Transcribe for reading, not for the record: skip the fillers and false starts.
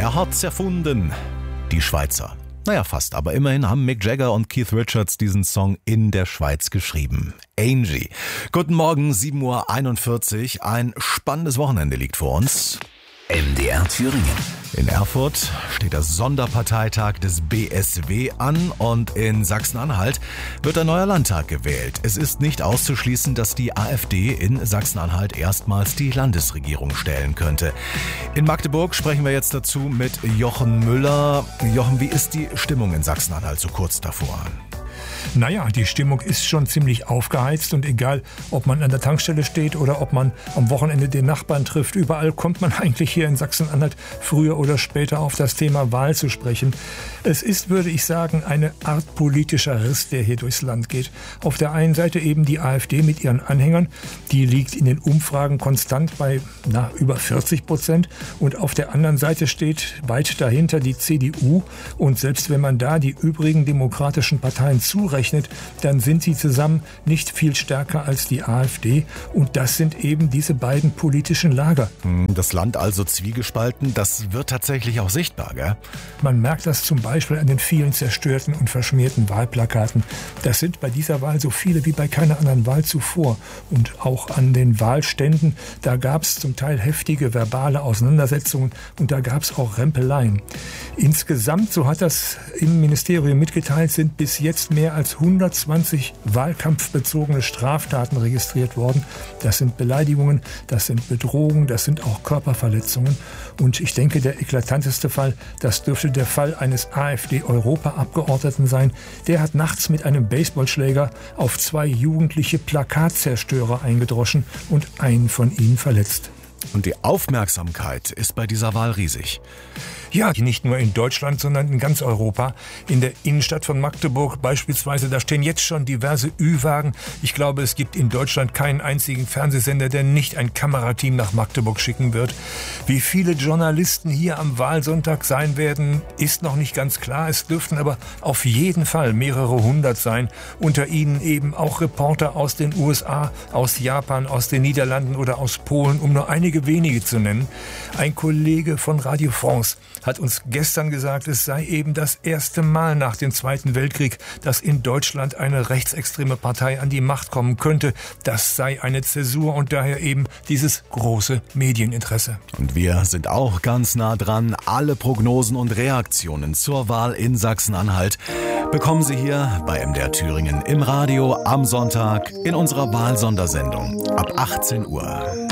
Wer hat's erfunden? Die Schweizer. Naja, fast, aber immerhin haben Mick Jagger und Keith Richards diesen Song in der Schweiz geschrieben. Angie. Guten Morgen, 7:41 Uhr. Ein spannendes Wochenende liegt vor uns. MDR Thüringen. In Erfurt steht der Sonderparteitag des BSW an und in Sachsen-Anhalt wird ein neuer Landtag gewählt. Es ist nicht auszuschließen, dass die AfD in Sachsen-Anhalt erstmals die Landesregierung stellen könnte. In Magdeburg sprechen wir jetzt dazu mit Jochen Müller. Jochen, wie ist die Stimmung in Sachsen-Anhalt so kurz davor? Naja, die Stimmung ist schon ziemlich aufgeheizt und egal, ob man an der Tankstelle steht oder ob man am Wochenende den Nachbarn trifft, überall kommt man eigentlich hier in Sachsen-Anhalt früher oder später auf das Thema Wahl zu sprechen. Es ist, würde ich sagen, eine Art politischer Riss, der hier durchs Land geht. Auf der einen Seite eben die AfD mit ihren Anhängern, die liegt in den Umfragen konstant bei über 40% und auf der anderen Seite steht weit dahinter die CDU und selbst wenn man da die übrigen demokratischen Parteien zurechnet, dann sind sie zusammen nicht viel stärker als die AfD und das sind eben diese beiden politischen Lager. Das Land also zwiegespalten, das wird tatsächlich auch sichtbar, gell? Man merkt das zum Beispiel an den vielen zerstörten und verschmierten Wahlplakaten. Das sind bei dieser Wahl so viele wie bei keiner anderen Wahl zuvor und auch an den Wahlständen, da gab es zum Teil heftige verbale Auseinandersetzungen und da gab es auch Rempeleien. Insgesamt, so hat das im Ministerium mitgeteilt, sind bis jetzt mehr als 120 wahlkampfbezogene Straftaten registriert worden. Das sind Beleidigungen, das sind Bedrohungen, das sind auch Körperverletzungen. Und ich denke, der eklatanteste Fall, das dürfte der Fall eines AfD-Europaabgeordneten sein. Der hat nachts mit einem Baseballschläger auf 2 jugendliche Plakatzerstörer eingedroschen und einen von ihnen verletzt. Und die Aufmerksamkeit ist bei dieser Wahl riesig. Ja, nicht nur in Deutschland, sondern in ganz Europa. In der Innenstadt von Magdeburg beispielsweise, da stehen jetzt schon diverse Ü-Wagen. Ich glaube, es gibt in Deutschland keinen einzigen Fernsehsender, der nicht ein Kamerateam nach Magdeburg schicken wird. Wie viele Journalisten hier am Wahlsonntag sein werden, ist noch nicht ganz klar. Es dürften aber auf jeden Fall mehrere hundert sein. Unter ihnen eben auch Reporter aus den USA, aus Japan, aus den Niederlanden oder aus Polen, um nur einige wenige zu nennen. Ein Kollege von Radio France hat uns gestern gesagt, es sei eben das erste Mal nach dem Zweiten Weltkrieg, dass in Deutschland eine rechtsextreme Partei an die Macht kommen könnte. Das sei eine Zäsur und daher eben dieses große Medieninteresse. Und wir sind auch ganz nah dran. Alle Prognosen und Reaktionen zur Wahl in Sachsen-Anhalt bekommen Sie hier bei MDR Thüringen im Radio am Sonntag in unserer Wahlsondersendung ab 18 Uhr.